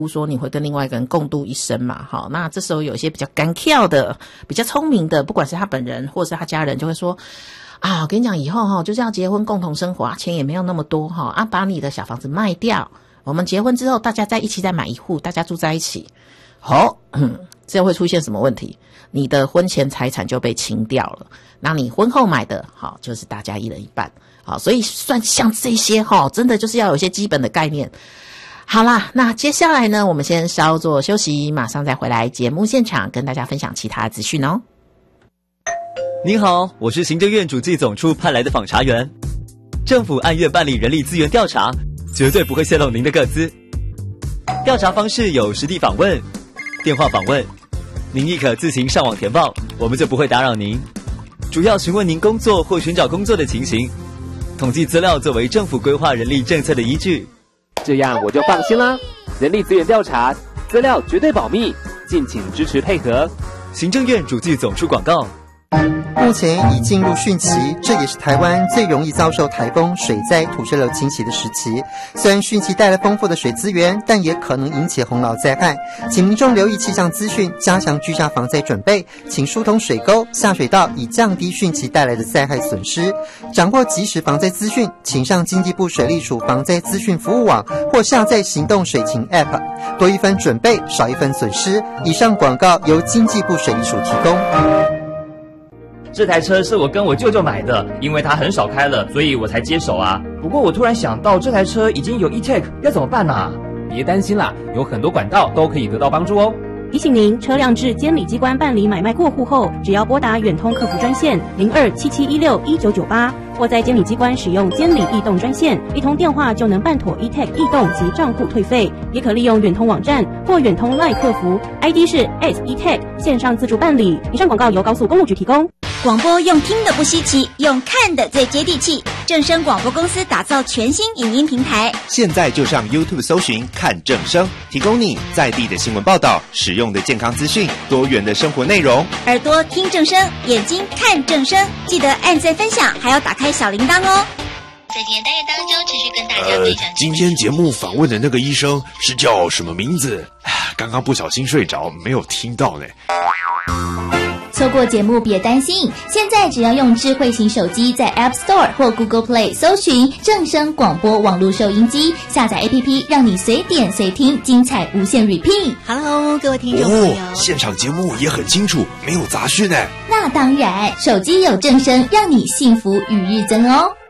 说你会跟另外一个人共度一生嘛，好，那这时候有一些比较干跳的比较聪明的，不管是他本人或是他家人就会说啊，我跟你讲以后就是要结婚共同生活啊，钱也没有那么多啊，把你的小房子卖掉，我们结婚之后大家在一起再买一户，大家住在一起。好，这会出现什么问题？你的婚前财产就被清掉了，那你婚后买的好就是大家一人一半。好，所以算像这些真的就是要有一些基本的概念。好啦，那接下来呢，我们先稍作休息，马上再回来节目现场跟大家分享其他资讯哦。 您好，我是行政院主计总处派来的访查员。政府按月办理人力资源调查，绝对不会泄露您的个资。调查方式有实地访问、电话访问，您亦可自行上网填报，我们就不会打扰您。主要询问您工作或寻找工作的情形，统计资料作为政府规划人力政策的依据。 这样我就放心啦。人力资源调查资料绝对保密，敬请支持配合。 行政院主计总处广告。 目前已进入汛期，这也是台湾最容易遭受台风、水灾、土石流侵袭的时期。虽然汛期带来丰富的水资源，但也可能引起洪涝灾害，请民众留意气象资讯，加强居家防灾准备，请疏通水沟、下水道，以降低汛期带来的灾害损失。掌握即时防灾资讯，请上经济部水利署防灾资讯服务网或下载行动水情 App， 多一分准备，少一分损失。以上广告由经济部水利署提供。 这台车是我跟我舅舅买的，因为他很少开了，所以我才接手啊。不过我突然想到，这台车已经有 e-tag， 要怎么办啊？ 别担心啦，有很多管道都可以得到帮助哦。 提醒您，车辆至监理机关办理买卖过户后，只要拨打远通客服专线0277161998，或在监理机关使用监理易动专线，一通电话就能办妥 e-tag 易动及账户退费。也可利用远通网站或远通 LINE 客服 ，ID 是 @e-tag， 线上自助办理。以上广告由高速公路局提供。 广播用听的不稀奇，用看的最接地气。正声广播公司打造全新影音平台， 现在就上 YouTube 搜寻看正声，提供你在地的新闻报道、实用的健康资讯、多元的生活内容。 耳朵听正声，眼睛看正声，记得按赞分享，还要打开小铃铛哦。 在今天单元当中，持续跟大家分享。 今天节目访问的那个医生是叫什么名字？刚刚不小心睡着，没有听到呢。 错过节目别担心，现在只要用智慧型手机在 App Store 或 Google Play 搜寻正声广播网络收音机，下载 APP， 让你随点随听，精彩无限 repeat。 Hello， 各位听众朋友， 现场节目也很清楚，没有杂讯呢。 那当然，手机有正声，让你幸福与日增哦。